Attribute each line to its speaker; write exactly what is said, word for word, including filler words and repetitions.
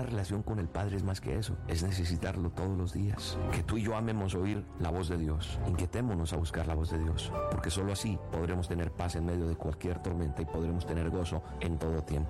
Speaker 1: relación con el Padre es más que eso, es necesitarlo todos los días. Que tú y yo amemos oír la voz de Dios, inquietémonos a buscar la voz de Dios, porque solo así podremos tener paz en medio de cualquier tormenta y podremos tener gozo en todo tiempo.